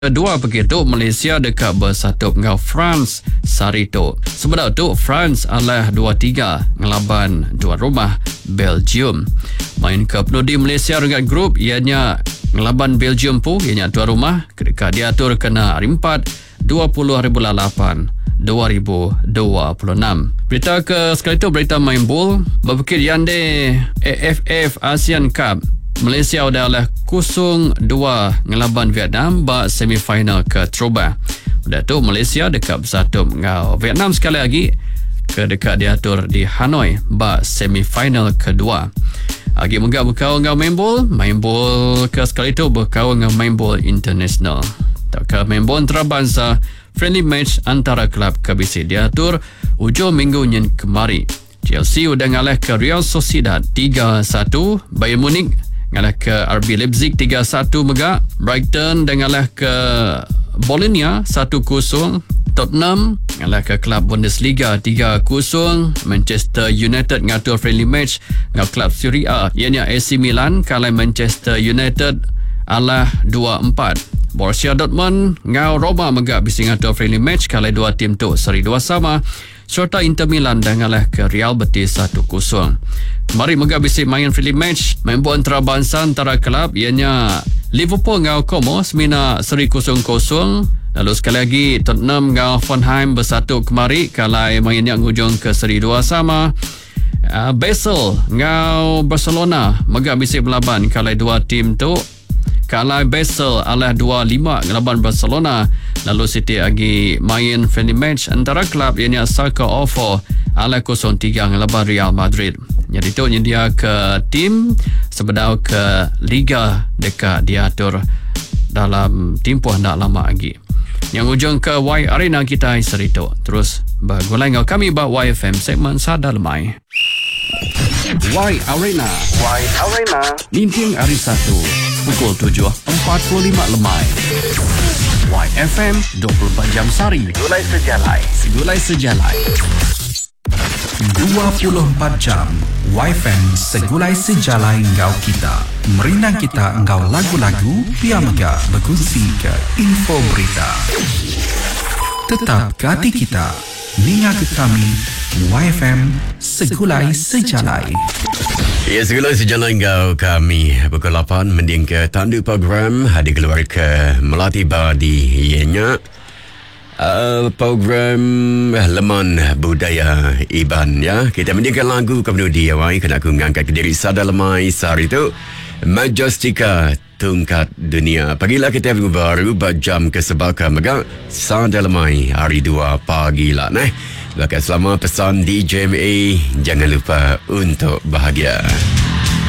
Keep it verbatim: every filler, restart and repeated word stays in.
Kedua begitu Malaysia dekat bersatu dengan France sari tu. Sebenarnya tu France adalah dua tiga ngelaban dua rumah Belgium. Main ke penudi Malaysia dengan grup ianya ngelaban Belgium pun ianya dua rumah ketika diatur kena hari empat dua puluh hari bulan lapan dua ribu dua puluh enam. Berita ke sekali tu berita main bol berfikir yande A F F ASEAN Cup Malaysia adalah kosong dua ngelaban Vietnam ba semifinal ke teruba. Udah tu Malaysia dekat bersatu dengan Vietnam sekali lagi ke dekat diatur di Hanoi ba semifinal kedua. Lagi menggak berkawan dengan main bol, main bol ke sekali tu berkawan dengan main bol international. Tak ke main bol antarabangsa friendly match antara kelab K B C diatur hujung minggu yang kemari. Chelsea udah ngalah ke Real Sociedad tiga satu, Bayern Munich ngalah ke R B Leipzig tiga satu megak, Brighton dan ngalah ke Bologna satu kosong, Tottenham ngalah ke klub Bundesliga tiga kosong, Manchester United ngatur friendly match dengan klub Serie A ianya A C Milan kalah Manchester United alah dua empat. Borussia Dortmund ngau Roma megak bising ngatur friendly match kalah dua tim tu seri dua sama, serta Inter Milan dah ngalah ke Real Betis satu kosong. Kemari megak bising main friendly match main bola antarabangsa antara kelab ianya Liverpool ngau Como semina seri kosong kosong. Lalu sekali lagi Tottenham ngau Hoffenheim bersatu kemari kalah main yang hujung ke seri dua sama. uh, Basel ngau Barcelona megak bising belaban kalah dua tim tu kalah Basel alah dua lima ngelaban Barcelona. Lalu City lagi main friendly match antara kelab ianya Schalke Ofo alah kosong tiga ngelaban Real Madrid. Jadi tu dia ke tim sebenarnya ke Liga dekat diatur dalam tempoh tak lama lagi. Yang ujung ke Y Arena kita seri tu. Terus bergulai dengan kami bah Y F M segmen Sada Lemai. Y Arena Y Arena Linting hari satu pukul tujuh empat puluh lima Lemai. Y F M dua puluh empat jam sari. Segulai sejalai Segulai sejalai dua puluh empat jam Y F M segulai sejalai engkau kita. Merinang kita engkau lagu-lagu biar megah berkongsi ke info berita. Tetap ke hati kita. Ninga ke kami Y F M segulai sejalai. Ya, segala sejalan engkau kami pukul lapan mending ke tandu program hadir keluar ke Melati Badi ianya uh, program Leman Budaya Iban ya. Kita mendengarkan lagu kemudian dia wai kena aku mengangkat ke diri Sada Lemai sehari itu Majestika Tungkat Dunia. Pagilah kita baru jam ke sebaka megak Sada Lemai hari dua pagi lah nah. Bahkan selama pesan D J M A jangan lupa untuk bahagia.